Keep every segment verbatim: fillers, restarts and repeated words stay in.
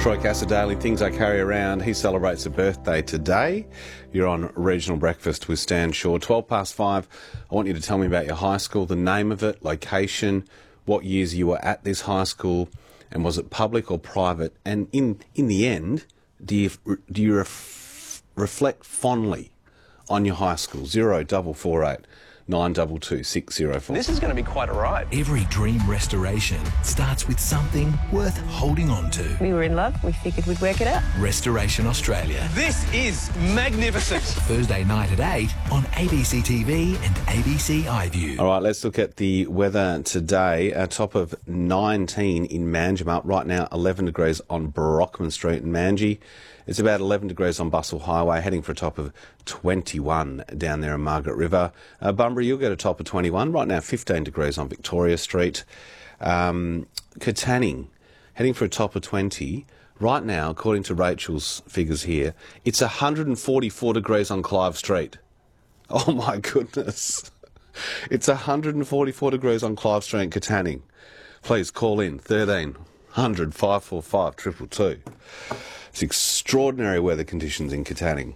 Troy Cassar-Daly, things I carry around. He celebrates a birthday today. You're on Regional Breakfast with Stan Shaw. twelve past five. I want you to tell me about your high school, the name of it, location, what years you were at this high school, and was it public or private? And in in the end, do you do you ref, reflect fondly on your high school? Zero double four eight nine two two six zero four. This is going to be quite a ride. Every dream restoration starts with something worth holding on to. We were in love. We figured we'd work it out. Restoration Australia. This is magnificent. Thursday night at eight on A B C T V and A B C iView. All right, let's look at the weather today. A top of nineteen in Manjimup. Right now, eleven degrees on Brockman Street in Manji. It's about eleven degrees on Bustle Highway, heading for a top of twenty-one down there in Margaret River. Uh, Bunbury, you'll get a top of twenty-one. Right now, fifteen degrees on Victoria Street. Um, Katanning, heading for a top of twenty. Right now, according to Rachel's figures here, it's one hundred forty-four degrees on Clive Street. Oh, my goodness. It's one hundred forty-four degrees on Clive Street in Katanning. Please call in thirteen hundred five four five two two two. It's extraordinary weather conditions in Katanning.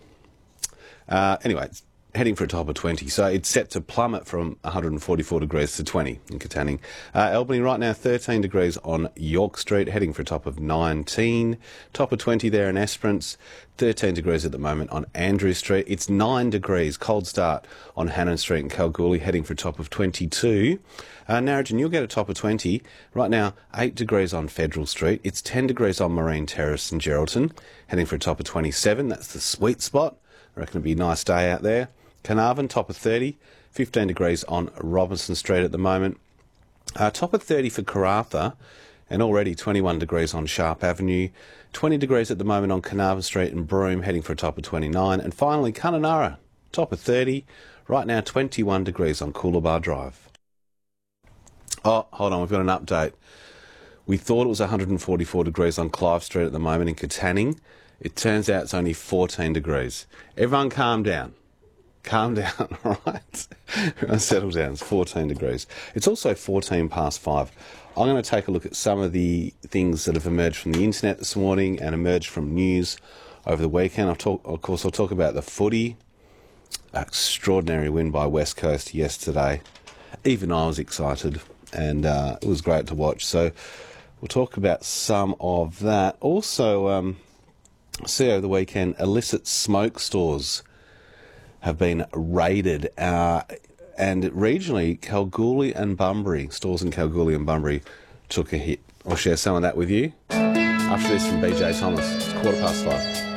Uh, anyway, it's heading for a top of twenty. So it's set to plummet from one hundred forty-four degrees to twenty in Katanning. Uh, Albany right now, thirteen degrees on York Street, heading for a top of nineteen. Top of twenty there in Esperance. thirteen degrees at the moment on Andrew Street. It's nine degrees, cold start on Hannon Street in Kalgoorlie, heading for a top of twenty-two. Uh, Narrogin, you'll get a top of twenty. Right now, eight degrees on Federal Street. It's ten degrees on Marine Terrace in Geraldton, heading for a top of twenty-seven. That's the sweet spot. I reckon it'll be a nice day out there. Carnarvon, top of thirty. fifteen degrees on Robinson Street at the moment. Uh, top of thirty for Karratha, and already twenty-one degrees on Sharp Avenue. twenty degrees at the moment on Carnarvon Street and Broome, heading for a top of twenty-nine. And finally, Kununurra, top of thirty. Right now, twenty-one degrees on Coolabah Drive. Oh, hold on, we've got an update. We thought it was one hundred forty-four degrees on Clive Street at the moment in Katanning. It turns out it's only fourteen degrees. Everyone calm down. Calm down, all right? Everyone settle down. It's fourteen degrees. It's also fourteen past five. I'm going to take a look at some of the things that have emerged from the internet this morning and emerged from news over the weekend. I'll talk, of course, I'll talk about the footy. Extraordinary win by West Coast yesterday. Even I was excited, and uh, it was great to watch. So we'll talk about some of that. Also, um, see over the weekend, illicit smoke stores have been raided, uh, and regionally, Kalgoorlie and Bunbury, stores in Kalgoorlie and Bunbury took a hit. I'll share some of that with you after this from B J Thomas. It's quarter past five.